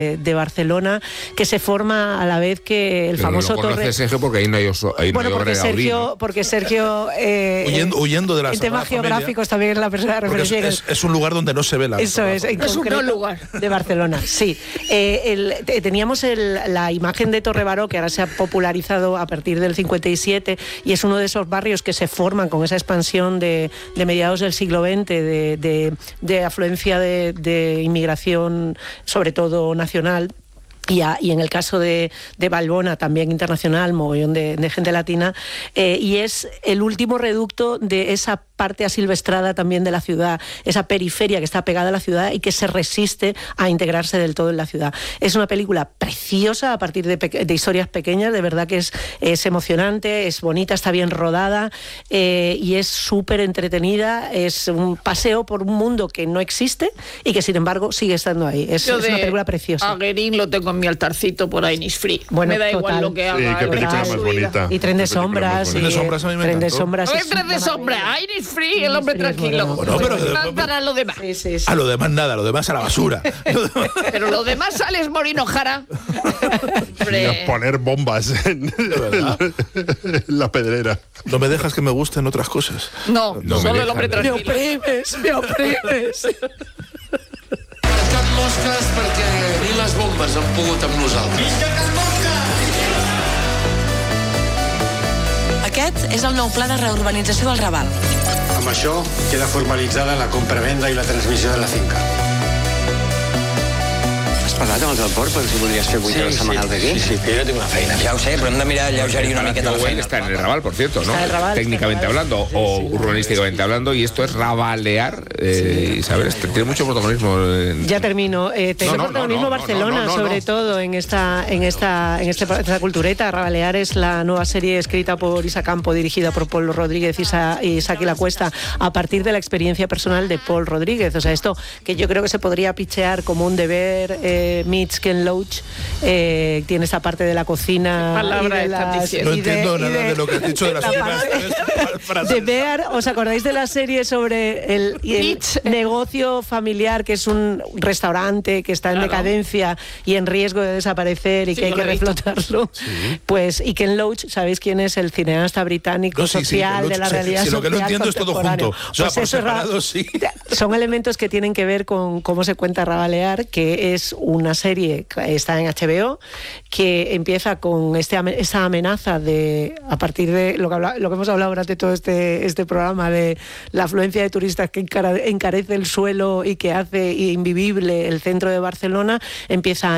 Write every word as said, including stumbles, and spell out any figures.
de Barcelona, que se forma a la vez que el Pero famoso lo conoce Torre... Sergio porque ahí no hay, oso, ahí bueno, no hay porque obra de Gaudí, Sergio, ¿no? porque Sergio eh, huyendo, huyendo de la en temas geográficos también es la persona de referencia. Es, es, es un lugar donde no se ve la... Eso es, en es concreto, un no lugar de Barcelona, sí. Eh, el, teníamos el, la imagen de Torre Baró, que ahora se ha popularizado a partir del cincuenta y siete, y es uno de esos barrios que se forman con esa expansión de, de mediados del siglo veinte, de, de, de afluencia de, de inmigración, sobre todo nacional. Y, a, y en el caso de, de Valbona, también internacional, mogollón de, de gente latina, eh, y es el último reducto de esa parte asilvestrada también de la ciudad, esa periferia que está pegada a la ciudad y que se resiste a integrarse del todo en la ciudad. Es una película preciosa a partir de, de historias pequeñas, de verdad que es, es emocionante, es bonita, está bien rodada eh, y es súper entretenida, es un paseo por un mundo que no existe y que sin embargo sigue estando ahí. Es, es una película preciosa. A Guerín lo tengo en mi altarcito por ahí, Innisfree. Bueno, me da total. igual lo que haga. Sí, qué película más bonita. Y Tren de Sombras. Tren de Sombras a mí me Tren de encantó. Sombras. A ver, es Tren de una Sombra, maravilla. Innisfree, el hombre Innisfree es tranquilo. bueno. Bueno, pero- No para lo demás. Sí, sí, sí. A lo demás nada, lo demás a la basura. Pero lo demás sales Morino Jara. Y a poner bombas en, en la pedrera. No me dejas que me gusten otras cosas. No, No me solo el hombre dejan. Me tranquilo. oprimes, me oprimes. Can Mosques perquè ni les bombes han pogut amb nosaltres. Aquest és el nou pla de reurbanització del Raval. Amb això queda formalitzada la compra-venda i la transmissió de la finca. Has parlat amb els del port per si podries fer vuit hores setmanals d'aquí? Sí, sí, que jo tinc una feina. Ja ho sé, però hem de mirar lleugerir una miqueta la Palacio feina. está en el Raval, por cierto, ¿no? Está en el Raval, Técnicamente está en el hablando Raval. o Sí, sí, urbanísticamente hablando, y esto es rabalear, eh, Isabel, este tiene mucho protagonismo. en- Ya termino. Eh, tiene No, no, protagonismo no, no, Barcelona, no, no, no, sobre no. todo en esta, en esta, en este, esta cultureta. Rabalear es la nueva serie escrita por Isa Campo, dirigida por Paul Rodríguez y Sa- y Saki La Cuesta, a partir de la experiencia personal de Paul Rodríguez. O sea, esto que yo creo que se podría pichear como un deber eh, meets Ken Loach, eh, tiene esa parte de la cocina. ¿Qué palabra y de estás las- diciendo? No y de- entiendo y nada de lo que has dicho de las la últimas parte- tres frases. de Bear. ¿Os acordáis de la serie sobre el, y el Mitch. negocio familiar, que es un restaurante que está en Claro. decadencia y en riesgo de desaparecer y Sí, que hay yo que lo he visto. reflotarlo? Pues, y Ken Loach, ¿sabéis quién es? El cineasta británico No, sí, sí, social Ken de la Loach, sí, realidad sí, lo que no social entiendo es todo contemporánea. junto. O sea, por eso es ra- separado, sí. Son elementos que tienen que ver con cómo se cuenta Rabalear, que es una serie que está en H B O, que empieza con este, ame- esa amenaza de, a partir de lo que, habla- lo que hemos hablado durante todo este, este programa, de la afluencia de turistas que encara- encarece el suelo y que hace invivible el centro de Barcelona, empieza